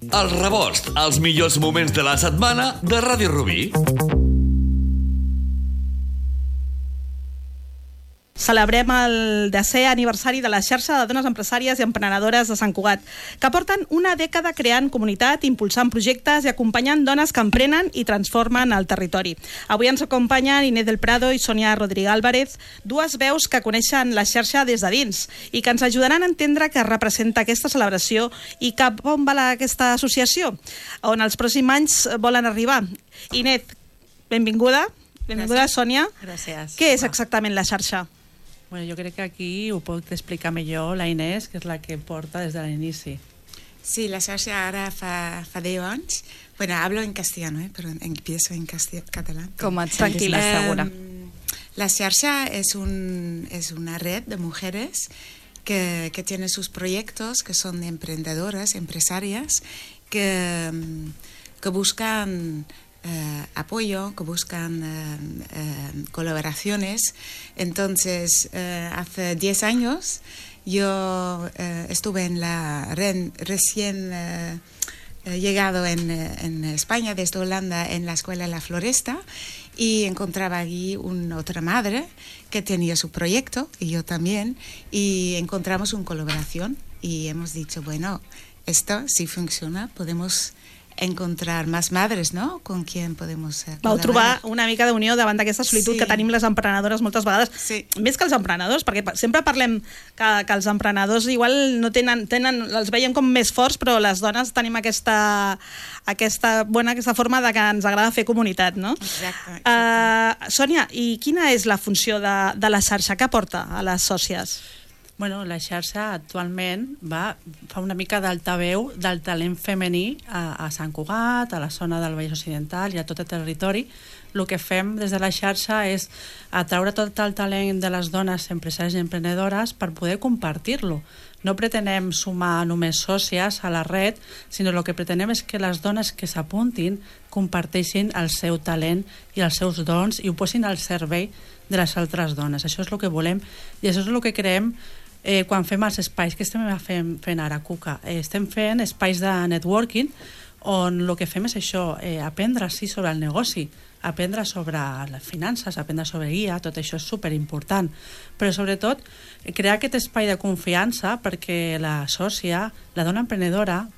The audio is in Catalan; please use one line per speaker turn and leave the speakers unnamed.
El Rebost, els millors moments de la setmana de Ràdio Rubí.
Celebrem el 10è aniversari de la xarxa de dones empresàries i emprenedores de Sant Cugat, que porten una dècada creant comunitat, impulsant projectes i acompanyant dones que emprenen i transformen el territori. Avui ens acompanyen Inés del Prado i Sònia Rodríguez Álvarez, dues veus que coneixen la xarxa des de dins i que ens ajudaran a entendre què representa aquesta celebració i cap on va aquesta associació, on els pròxims anys volen arribar. Inés, benvinguda. Benvinguda, Sònia.
Gràcies.
Què és exactament la xarxa?
Bueno, jo crec que aquí ho pot explicar millor la Inés, que és la que porta des de l'inici.
Sí, la xarxa ara fa 10 anys. Bueno, hablo en castellano, pero empiezo en catalán.
Tranquila, segura.
La xarxa es una red de mujeres que tienen sus proyectos, que son emprendedoras, empresarias, que buscan apoyo, que buscan colaboraciones. Entonces, hace 10 años yo estuve en la recién llegado en España, desde Holanda, en la escuela La Floresta, y encontraba allí otra madre que tenía su proyecto, y yo también, y encontramos una colaboración y hemos dicho, bueno, esto sí funciona, podemos encontrar més madres, no?, con quien podemos col·laborar.
Vau trobar una mica d'unió davant d'aquesta solitud que tenim les emprenedores moltes vegades. Més que els emprenedors, perquè sempre parlem que els emprenedors igual no tenen, els veiem com més forts, però les dones tenim aquesta forma de que ens agrada fer comunitat, no?
Exacte.
Sònia, i quina és la funció de la xarxa? Què aporta a les sòcies?
Bueno, la xarxa actualment fa una mica d'altaveu del talent femení a Sant Cugat, a la zona del Vallès Occidental i a tot el territori. El que fem des de la xarxa és atraure tot el talent de les dones empresàries i emprenedores per poder compartir-lo. No pretenem sumar només sòcies a la red, sinó el que pretenem és que les dones que s'apuntin comparteixin el seu talent i els seus dons i ho posin al servei de les altres dones. Això és el que volem i això és el que creem quan fem els espais que estem fent ara, Cuca. Estem fent espais de networking on el que fem és això, aprendre sí sobre el negoci, aprendre sobre les finances, aprendre sobre guia, tot això és superimportant, però sobretot crear aquest espai de confiança perquè la sòcia, la dona emprenedora,